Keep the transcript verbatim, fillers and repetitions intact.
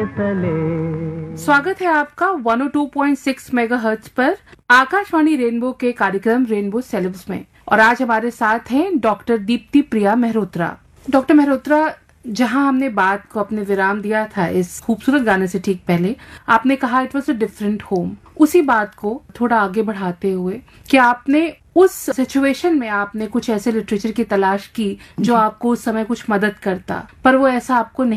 के तले। स्वागत है आपका एक सौ दो पॉइंट छह मेगाहर्ट्ज पर आकाशवाणी रेनबो के कार्यक्रम रेनबो सेलेब्स में। और आज हमारे साथ हैं डॉक्टर दीप्ति प्रिया मेहरोत्रा। डॉक्टर मेहरोत्रा, जहां हमने बात को अपने विराम दिया था इस खूबसूरत गाने से ठीक पहले, आपने कहा it was a different home. उसी बात को थोड़ा आगे बढ़ाते हुए कि आपने उस सिचुएशन में आपने कुछ ऐसे लिटरेचर की तलाश की जो आपको उस समय कुछ मदद करता, पर वो ऐसा आपको नहीं